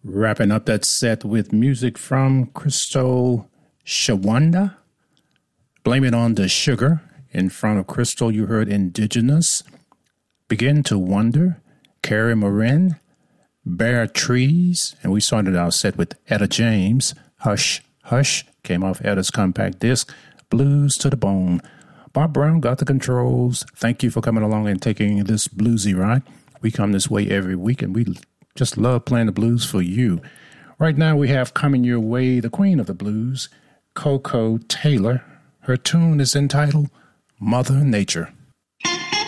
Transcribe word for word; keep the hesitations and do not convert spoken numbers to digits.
Wrapping up that set with music from Crystal Shawanda. Blame It on the Sugar. In front of Crystal, you heard Indigenous. Begin to Wonder. Carrie Morin. Bare Trees. And we started our set with Etta James. Hush, Hush. Came off Etta's compact disc. Blues to the Bone. Bob Brown got the controls. Thank you for coming along and taking this bluesy ride. We come this way every week, and we just love playing the blues for you. Right now we have coming your way the queen of the blues, Koko Taylor. Her tune is entitled Mother Nature.